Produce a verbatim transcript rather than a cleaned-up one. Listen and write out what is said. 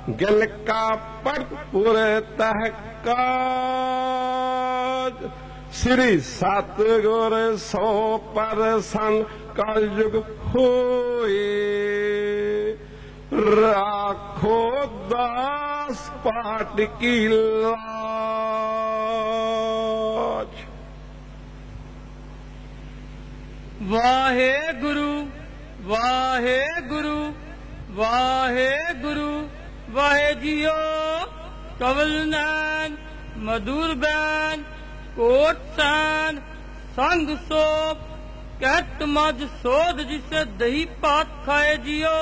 गिल का भरपूर तहकाज श्री सतगुर सो परसन कलयुग होए राखो दास पाट की लाज। वाहे गुरु वाहे गुरु वाहे गुरु वाहे जियो कवल नैन मधुर बैन कोट सैन संग सोप कैट मज सोध जिसे दही पात खाए जियो।